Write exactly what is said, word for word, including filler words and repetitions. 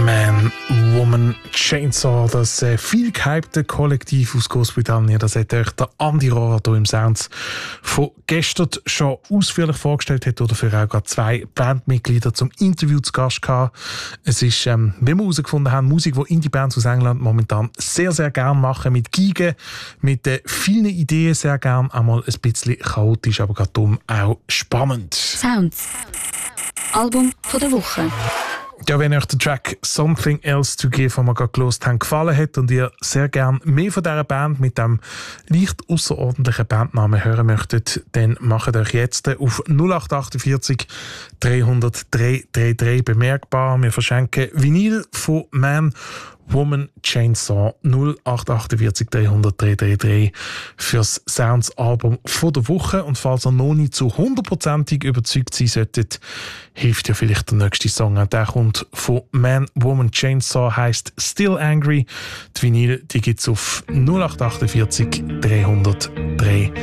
Man, Woman, Chainsaw, das äh, viel gehypte Kollektiv aus Großbritannien, das hat euch der Andi Rohrer hier im Sounds von gestern schon ausführlich vorgestellt, hat oder für auch gerade zwei Bandmitglieder zum Interview zu Gast gehabt. Es ist, ähm, wie wir herausgefunden haben, Musik, die Indie-Bands aus England momentan sehr, sehr gern machen, mit Gigen, mit äh, vielen Ideen sehr gern, einmal ein bisschen chaotisch, aber gerade darum auch spannend. Sounds. Album von der Woche. Ja, wenn euch der Track «Something Else to Give», den wir gerade gehört haben, gefallen hat und ihr sehr gerne mehr von dieser Band mit dem leicht außerordentlichen Bandnamen hören möchtet, dann macht euch jetzt auf null acht achtundvierzig dreihundert dreihundertdreiunddreißig bemerkbar. Wir verschenken Vinyl von Man, Woman, Chainsaw null acht achtundvierzig dreihundert dreihundertdreiunddreißig fürs Sounds-Album von der Woche. Und falls ihr noch nicht zu hundertprozentig überzeugt sein solltet, hilft ja vielleicht der nächste Song. Der kommt von Man, Woman, Chainsaw, heisst «Still Angry». Die Vinyl, die gibt's auf null acht achtundvierzig dreihundertdreiunddreißig.